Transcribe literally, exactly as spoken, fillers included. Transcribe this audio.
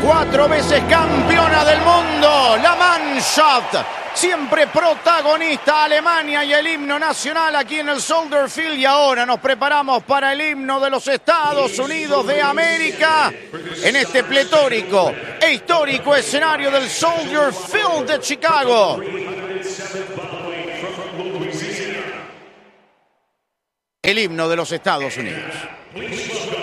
cuatro veces campeona del mundo, la Mannschaft, siempre protagonista, Alemania, y el himno nacional aquí en el Soldier Field. Y ahora nos preparamos para el himno de los Estados Unidos de América en este pletórico e histórico escenario del Soldier Field de Chicago. El himno de los Estados Unidos.